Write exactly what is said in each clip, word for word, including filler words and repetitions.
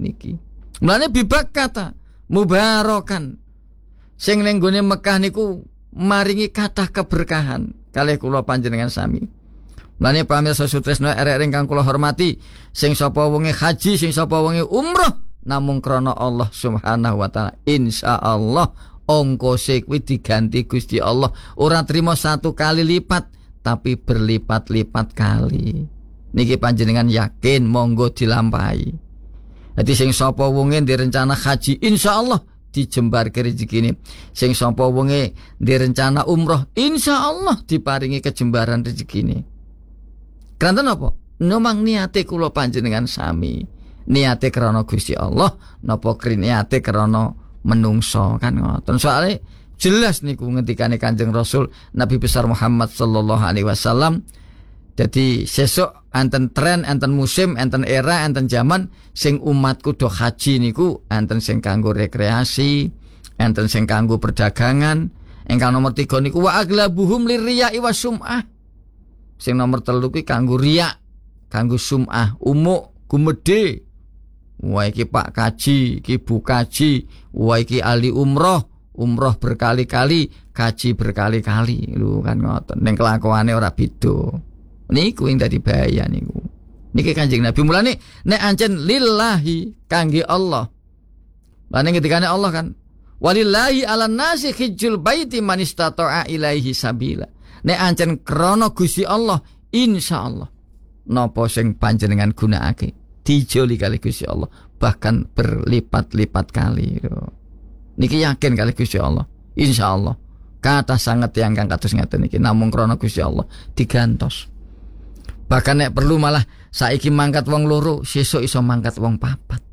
niki. Mulane bibak kata mubarakan. Sing ning gone Mekah niku maringi kathah keberkahan kalih kula panjenengan sami. Mulane pamirsa sutresna arek ingkang kula hormati, sing sapa wonge haji, sing sapa wonge umroh namung krana Allah Subhanahu wa taala, insyaallah ongkose kuwi diganti Gusti Allah, ora trima satu kali lipat tapi berlipat-lipat kali. Niki panjenengan yakin monggo dilampahi. Dadi sing sapa wonge direncana haji insyaallah dijembarke rezekine. Sing sapa wonge direncana umroh insyaallah diparingi kejembaran rezekine. Kanten apa? Nomang niate kula panjenengan sami. Niate krana Gusti Allah napa niate krana menungso kan ngoten. Soale jelas niku ngendikane Kanjeng Rasul Nabi besar Muhammad sallallahu alaihi wasallam. Jadi sesuk enten tren, enten musim, enten era, enten zaman sing umatku do haji niku enten sing kanggo rekreasi, enten sing kanggo perdagangan. Engkang nomor tiga niku wa aglabuhum liriya'i wa sum'ah. Sing nomor telu kuwi kanggo riya, kanggo sum'ah, umuk, gumedhe. Wah iki Pak Kaji, iki Bu Kaji, wah iki ahli umroh, umroh berkali-kali, kaji berkali-kali. Lho kan ngoten. Ning kelakuane ora beda. Niku ing dadi bahaya niku. Niki Kanjeng Nabi mulane nek ancen lillahi kangge Allah. Lan ngendikane Allah kan, walillahi 'alan nasi hijjul baiti man istata'a ilaihi sabila. Nek ancen krana Gusti Allah, insyaallah napa sing panjenengan gunakake dijoli kali Gusti Allah bahkan berlipat-lipat kali. Niki yakin kali Gusti Allah, insyaallah kata sangat yang kang kados ngaten niki namung krana Gusti Allah digantos. Bahkan nek perlu malah saiki mangkat wong loro, sesuk iso mangkat wong papat.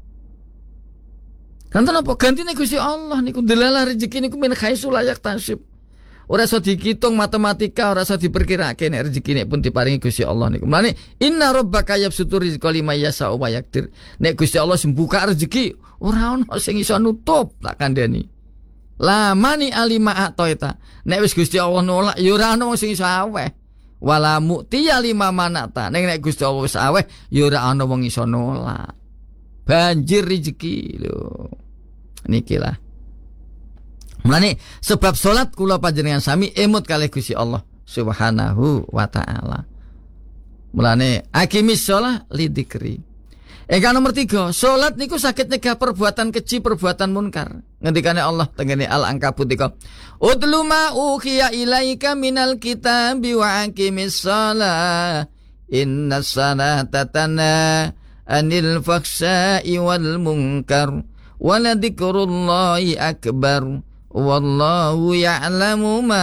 Kanten apa gantine Gusti Allah niku delalah rezeki niku min khaisul layak tasib. Ora iso dikitung matematika, ora iso diperkirake nek rezekine pun diparingi Gusti Allah niku. Mulane inna rabbaka yabsutu rizqa liman yasha'u wa yaqdir. Nek Gusti Allah sembuka rezeki, ora ono sing iso nutup tak kandhani. Lamani alima atoita. Nek wis Gusti Allah nolak, ya ora ono sing iso aweh. Wala mu'tiya lima manata. Nek nek Gusti Allah wis aweh, ya ora ono wong iso nolak. Banjir rezeki lho. Niki lah. Mulane sebab salat kula panjenengan sami emut kalih Gusti Allah Subhanahu wa taala. Mulane aqimis shalah lidzikri. Engkang nomor tiga, salat niku saged nyegah perbuatan keji, perbuatan munkar. Ngendikane Allah tengene Al-Ankabut ika, "Utlu ma ukhiya ilaika minal kitabi wa aqimis shalah. Innas salata tanha 'anil fahsya'i wal munkar wa la dzikrullahi akbar." Wallahu ya'lamu ma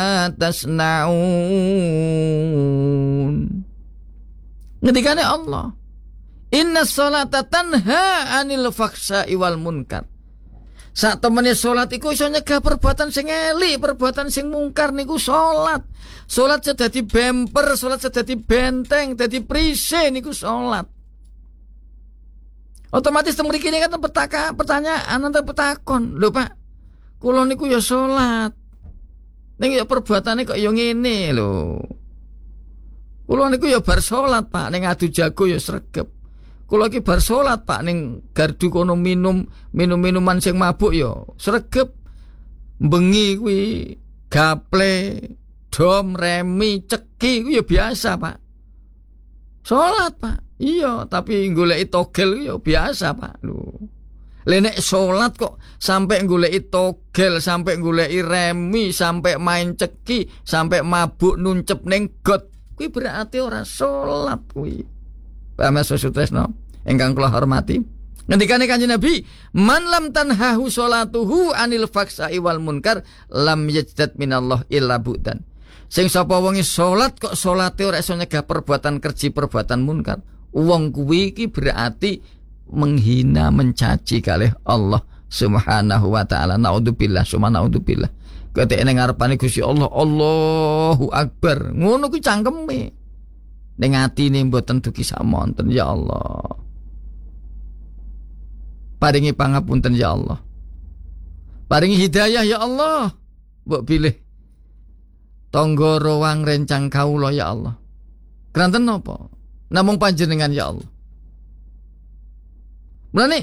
tasna'un. Ngendikane Allah, inna sholata tanha 'anil fahsya'i wal munkar. Sak temene salat iku iso nyegah perbuatan sing elek, perbuatan sing mungkar niku salat. Salat sedadi bemper, salat sedadi benteng, dadi perisai niku salat. Otomatis mriki ini kan petaka pertanyaan antara petakon. Lho Pak, kula niku ya salat. Ning ya perbuatane kok ya ngene lho. Kula niku ya bar salat, Pak, ning adu jago ya sregep. Kula iki bar salat, Pak, ning gardu kono minum minum-minuman sing mabuk ya sregep. Bengi kuwi gaple, dom, remi, ceki kuwi ya biasa, Pak. Salat, Pak. Iya, tapi goleki togel ya biasa, Pak. Lho. Lenek salat kok sampai goleki togel, sampai goleki remi, sampai main ceki, sampai mabuk nuncep ning got. Kuwi berarti ora salat kuwi. Pamirsa Sutresno ingkang kula hormati, ngendikane Kanjeng Nabi, "Man lam tanhahu sholatuhu anil faksai wal munkar lam yajdad minallah illa bu'dan." Sing sapa wonge salat kok salate ora iso nyegah perbuatan keji, perbuatan munkar, wong kuwi iki berarti menghina, mencaci kalih Allah Subhanahu wa taala. Naudzubillah, summa naudzubillah. Ketek ning ngarepane Gusti Allah, Allahu Akbar. Ngono kuwi cangkeme. Ning atine mboten dugi samonten, ya Allah. Paringi pangapunten ya Allah. Paringi hidayah ya Allah. Mbok pilih tangga rowang rencang kawula ya Allah. Kranten napa? Namung panjenengan ya Allah. Mulane